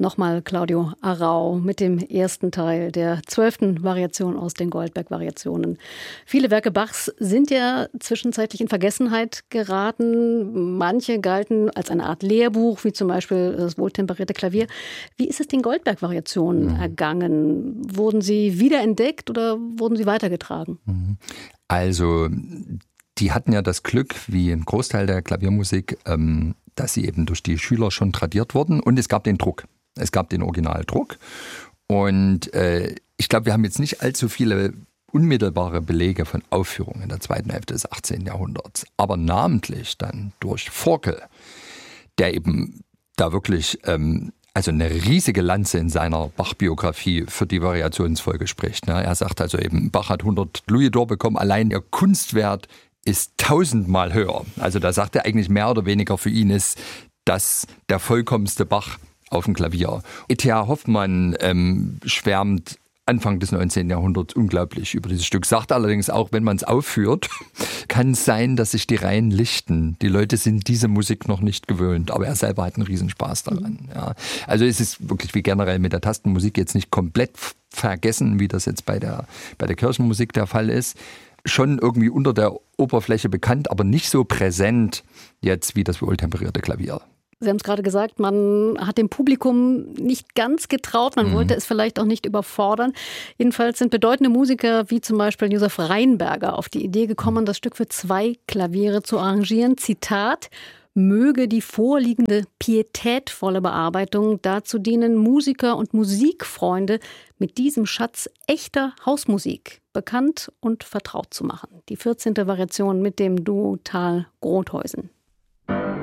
nochmal Claudio Arrau mit dem ersten Teil der 12. Variation aus den Goldberg-Variationen. Viele Werke Bachs sind ja zwischenzeitlich in Vergessenheit geraten. Manche galten als eine Art Lehrbuch, wie zum Beispiel das wohltemperierte Klavier. Wie ist es den Goldberg-Variationen ergangen? Wurden sie wiederentdeckt oder wurden sie weitergetragen? Also, die hatten ja das Glück, wie ein Großteil der Klaviermusik, dass sie eben durch die Schüler schon tradiert wurden. Und es gab den Druck. Es gab den Originaldruck. Und ich glaube, wir haben jetzt nicht allzu viele unmittelbare Belege von Aufführungen in der zweiten Hälfte des 18. Jahrhunderts. Aber namentlich dann durch Forkel, der eben da wirklich also eine riesige Lanze in seiner Bach-Biografie für die Variationsfolge spricht. Er sagt also eben, Bach hat 100 Louis-d'Or bekommen, allein ihr Kunstwert ist 1000-mal höher. Also da sagt er eigentlich mehr oder weniger, für ihn ist das der vollkommenste Bach auf dem Klavier. E.T.A. Hoffmann schwärmt Anfang des 19. Jahrhunderts unglaublich über dieses Stück. Sagt allerdings auch, wenn man es aufführt, kann es sein, dass sich die Reihen lichten. Die Leute sind diese Musik noch nicht gewöhnt, aber er selber hat einen Riesenspaß daran. Ja. Also es ist wirklich wie generell mit der Tastenmusik jetzt nicht komplett vergessen, wie das jetzt bei der Kirchenmusik der Fall ist. Schon irgendwie unter der Oberfläche bekannt, aber nicht so präsent jetzt wie das wohltemperierte Klavier. Sie haben es gerade gesagt, man hat dem Publikum nicht ganz getraut, man wollte es vielleicht auch nicht überfordern. Jedenfalls sind bedeutende Musiker wie zum Beispiel Josef Rheinberger auf die Idee gekommen, das Stück für 2 Klaviere zu arrangieren. Zitat: Möge die vorliegende pietätvolle Bearbeitung dazu dienen, Musiker und Musikfreunde mit diesem Schatz echter Hausmusik bekannt und vertraut zu machen. Die 14. Variation mit dem Duo Thal-Grothuysen.